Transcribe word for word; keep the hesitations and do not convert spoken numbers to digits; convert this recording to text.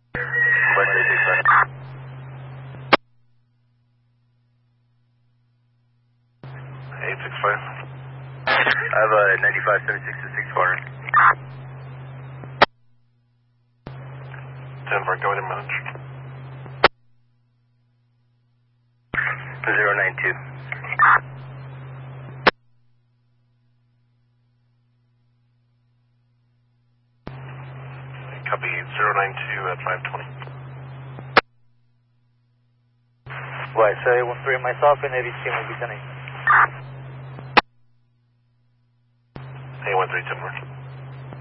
eight six five. I have a ninety-five seventy-six to six corner. Denver, go ahead and manage. zero nine two. Copy zero nine two at five twenty. Right, so one three myself and every team will be sending.